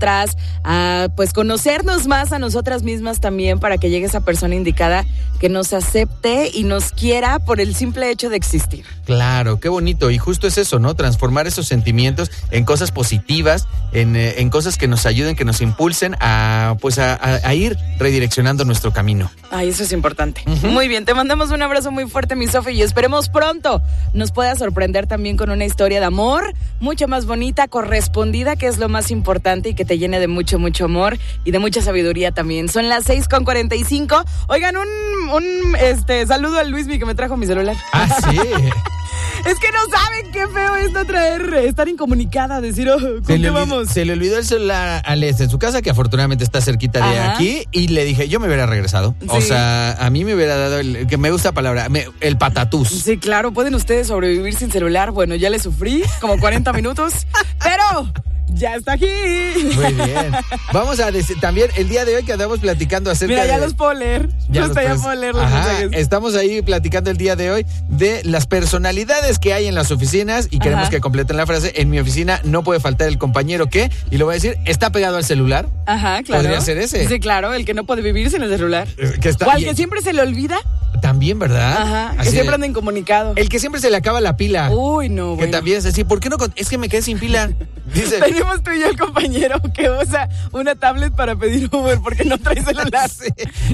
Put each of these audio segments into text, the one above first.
nosotras, a pues conocernos más a nosotras mismas también, para que llegue esa persona indicada que nos acepte y nos quiera por el simple hecho de existir. Claro, qué bonito. Y justo es eso, ¿no? Transformar esos sentimientos en cosas positivas, en cosas que nos ayuden, que nos impulsen a ir redireccionando nuestro camino. Ay, eso es importante. Muy bien, te mandamos un abrazo muy fuerte, mi Sofi, y esperemos pronto nos pueda sorprender también con una historia de amor mucho más bonita, correspondida, que es lo más importante, y que te llene de mucho, mucho amor y de mucha sabiduría también. Son las 6:45. Oigan, un saludo al Luismi que me trajo mi celular. Ah, sí. Es que no saben qué feo es no estar incomunicada, decir, ¿con qué vamos? Se le olvidó el celular a Les en su casa, que afortunadamente está cerquita de aquí, y le dije, yo me hubiera regresado. Sí. O sea, a mí me hubiera dado, que me gusta la palabra, el patatús. Sí, claro, ¿pueden ustedes sobrevivir sin celular? Bueno, ya le sufrí como 40 minutos, pero... ¡ya está aquí! Muy bien. Vamos a decir también el día de hoy que andamos platicando acerca de... Mira, ya los puedo leer. Ya puedo leer los mensajes. Estamos ahí platicando el día de hoy de las personalidades que hay en las oficinas y queremos que completen la frase. En mi oficina no puede faltar el compañero que, y lo voy a decir, está pegado al celular. Ajá, claro. ¿Podría ser ese? Sí, claro, el que no puede vivir sin el celular. O al que siempre se le olvida. También, ¿verdad? Ajá, que siempre anda incomunicado. El que siempre se le acaba la pila. Uy, no, Que también es así, ¿por qué no? Es que me quedé sin pila. Dice, tenemos tú y yo el compañero que usa una tablet para pedir Uber porque no trae celular. Sí.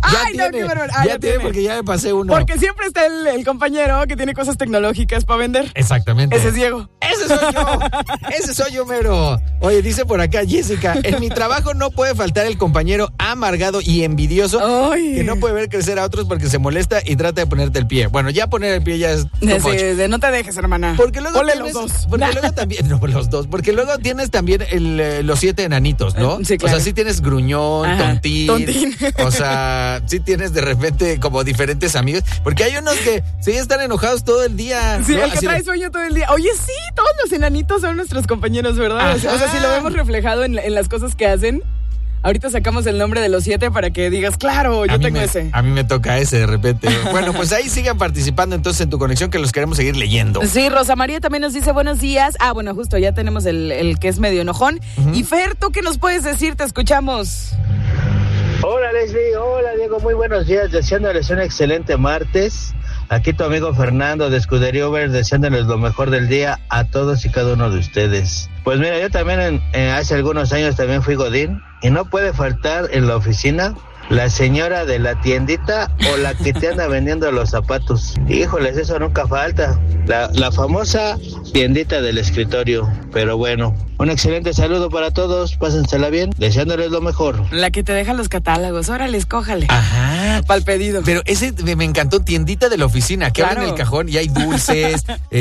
Ya tiene, porque ya me pasé uno. Porque siempre está el compañero que tiene cosas tecnológicas para vender. Exactamente. Ese es Diego. Ese soy yo. Ese soy yo, mero. Oye, dice por acá Jessica, en mi trabajo no puede faltar el compañero amargado y envidioso. Ay. Que no puede ver crecer a otros porque se molesta y trata de ponerte el pie. Bueno, ya poner el pie ya es no te dejes, hermana. Porque luego ponle los dos. Porque luego también, no, los dos, porque luego tienes también los 7 enanitos, ¿no? Sí, claro. O sea, sí tienes gruñón, tontín. O sea, sí tienes de repente como diferentes amigos, porque hay unos que sí están enojados todo el día. Sí, ¿no? el que trae sueño todo el día. Oye, sí, todos los enanitos son nuestros compañeros, ¿verdad? O sea, si lo vemos reflejado en las cosas que hacen. Ahorita sacamos el nombre de los 7 para que digas, claro, yo tengo ese. A mí me toca ese de repente. Bueno, pues ahí sigan participando entonces en tu conexión, que los queremos seguir leyendo. Sí, Rosa María también nos dice buenos días. Ah, bueno, justo ya tenemos el que es medio enojón. Y Fer, ¿tú qué nos puedes decir? Te escuchamos. Hola Leslie, hola Diego, muy buenos días, deseándoles un excelente martes. Aquí tu amigo Fernando de Escudería Uber, deseándoles lo mejor del día a todos y cada uno de ustedes. Pues mira, yo también hace algunos años también fui godín, y no puede faltar en la oficina la señora de la tiendita o la que te anda vendiendo los zapatos. Híjoles, eso nunca falta. La famosa tiendita del escritorio. Pero bueno, un excelente saludo para todos. Pásensela bien, deseándoles lo mejor. La que te deja los catálogos. Órale, escójale. Ajá. Para el pedido. Pero ese me encantó, tiendita de la oficina, que abren el cajón y hay dulces,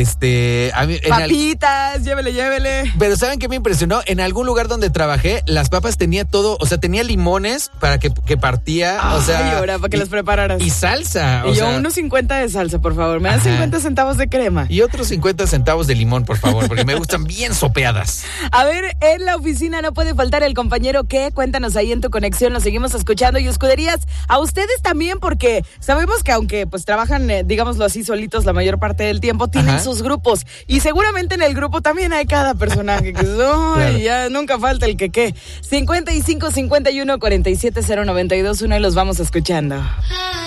papitas, llévele. Pero ¿saben qué me impresionó? En algún lugar donde trabajé, las papas tenía todo, o sea, tenía limones para que partía, o sea... Ay, ahora, para que los prepararas. Y salsa. Y yo, unos 50 de salsa, por favor. Me dan 50 centavos de crema. Y otros 50 centavos de limón, por favor, porque me gustan bien sopeadas. A ver, en la oficina no puede faltar el compañero que, cuéntanos ahí en tu conexión, lo seguimos escuchando. Y escuderías, a ustedes también, porque sabemos que aunque pues trabajan, digámoslo así, solitos la mayor parte del tiempo, tienen sus grupos. Y seguramente en el grupo también hay cada personaje que claro. Ya nunca falta el que 55 51 47 092 1 y los vamos escuchando.